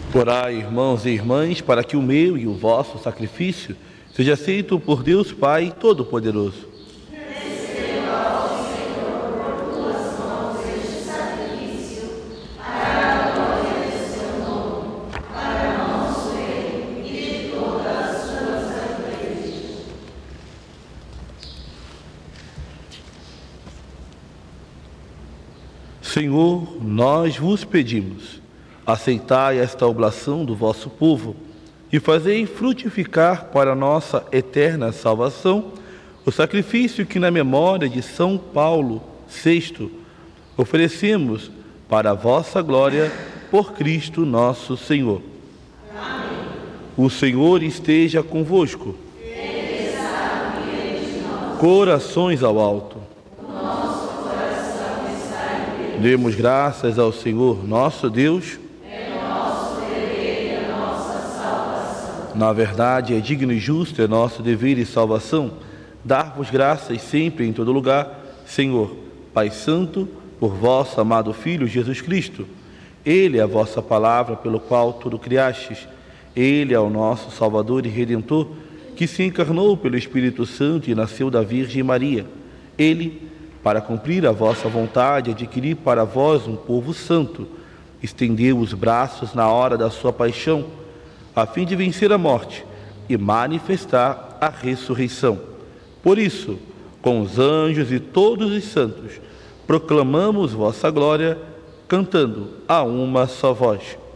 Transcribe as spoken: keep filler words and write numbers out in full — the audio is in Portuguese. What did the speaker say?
Orai, irmãos e irmãs, para que o meu e o vosso sacrifício seja aceito por Deus Pai Todo-Poderoso. Receba, ó Senhor, por tuas mãos este sacrifício, para a glória de seu nome, para nosso bem e de todas as suas igrejas. Senhor, nós vos pedimos, aceitai esta oblação do vosso povo e fazei frutificar para nossa eterna salvação o sacrifício que na memória de São Paulo sexto oferecemos para a vossa glória por Cristo nosso Senhor. Amém. O Senhor esteja convosco. Ele está no meio de nós. Corações ao alto. O nosso coração está em Deus. Demos graças ao Senhor nosso Deus. Na verdade, é digno e justo, é nosso dever e salvação, dar-vos graças sempre em todo lugar, Senhor, Pai Santo, por vosso amado Filho Jesus Cristo. Ele é a vossa palavra pelo qual tudo criastes. Ele é o nosso Salvador e Redentor, que se encarnou pelo Espírito Santo e nasceu da Virgem Maria. Ele, para cumprir a vossa vontade, adquirir para vós um povo santo, estendeu os braços na hora da sua paixão, a fim de vencer a morte e manifestar a ressurreição. Por isso, com os anjos e todos os santos, proclamamos vossa glória, cantando a uma só voz.